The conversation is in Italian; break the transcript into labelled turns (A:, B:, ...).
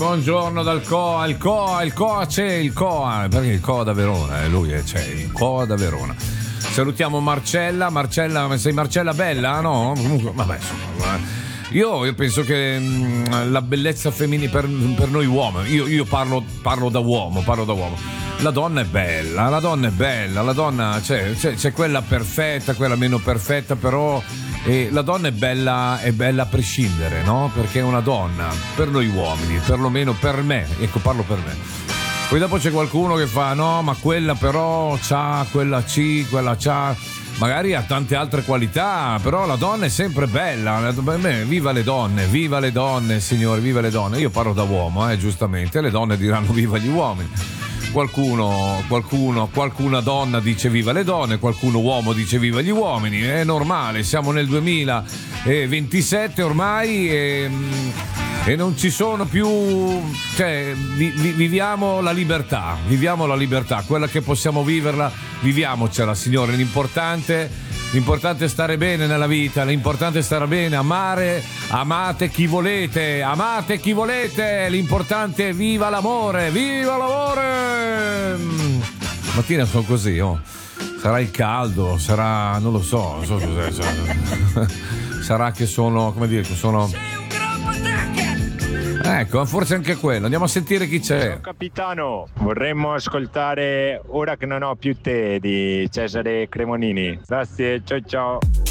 A: Buongiorno dal COA, il COA c'è, il COA, perché il COA da Verona, lui c'è, il COA da Verona. Salutiamo Marcella, sei Marcella bella? No? Comunque, vabbè, insomma, io penso che la bellezza femminile per noi uomini, io parlo da uomo. La donna è bella, la donna c'è quella perfetta, quella meno perfetta, però la donna è bella a prescindere, no? Perché è una donna, per noi uomini, perlomeno per me, ecco, parlo per me. Poi dopo c'è qualcuno che fa, no, ma quella però quella c'ha, magari ha tante altre qualità, però la donna è sempre bella. Viva le donne, signori, viva le donne. Io parlo da uomo, giustamente, le donne diranno viva gli uomini. Qualcuna donna dice viva le donne, qualcuno uomo dice viva gli uomini, è normale, siamo nel 2027 ormai e non ci sono più, cioè viviamo la libertà, quella che possiamo viverla, viviamocela, signore. L'importante è stare bene nella vita, l'importante è stare bene, amate chi volete, l'importante è viva l'amore! Mattina sono così, sarà il caldo, sarà, non lo so, non so cos'è, sarà che sono, come dire, che sono... Ecco, forse anche quello. Andiamo a sentire chi c'è.
B: Ciao capitano, vorremmo ascoltare Ora che non ho più te di Cesare Cremonini. Grazie, ciao ciao.